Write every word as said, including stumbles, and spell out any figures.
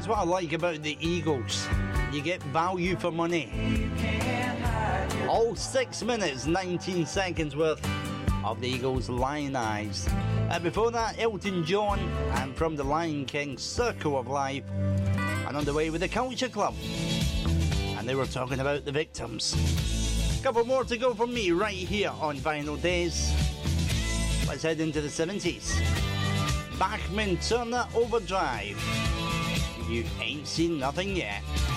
That's what I like about the Eagles. You get value for money. All six minutes, nineteen seconds worth of the Eagles' Lion Eyes. Uh, before that, Elton John and from the Lion King, Circle of Life. And on the way with the Culture Club. And they were talking about the victims. Couple more to go from me right here on Vinyl Days. Let's head into the seventies. Bachman Turner Overdrive. You ain't seen nothing yet.